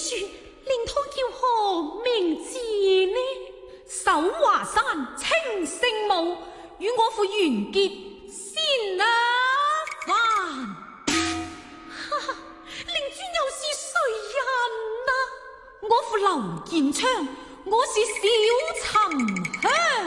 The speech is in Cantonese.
尊，令他叫何名字呢？守華山清聖母，與我父完結先凡。哈哈，令尊又是誰人啊？我父劉建昌，我是小沉香。